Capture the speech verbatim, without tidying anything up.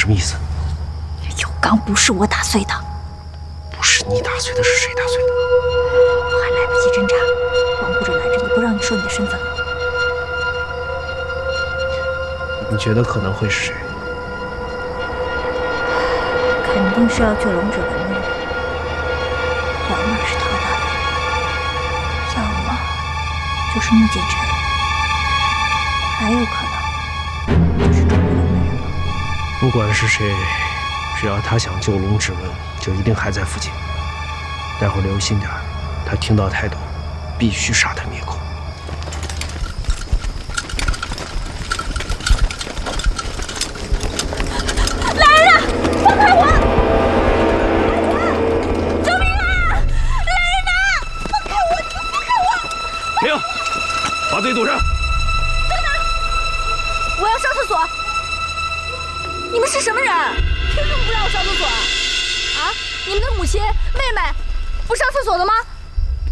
什么意思？ 有钢不是我打碎的， 不是你打碎的，是谁打碎的？ 我还来不及挣扎，王部长拦着你，不让你说你的身份了。 你觉得可能会是谁？ 肯定是要救龙指纹的人，要么是陶大伟，要么就是穆剑尘，还有可能就是钟国龙本人了。 不管是谁，只要他想救龙指纹，就一定还在附近。待会儿留心点，他听到态度，必须杀他灭口。 来人啊！放开我！救命啊！来人呐！放开我！你们放开我！ 停！把嘴堵上！ 等等！我要上厕所。你们是什么人？凭什么不让我上厕所啊？啊！你们的母亲、妹妹不上厕所的吗？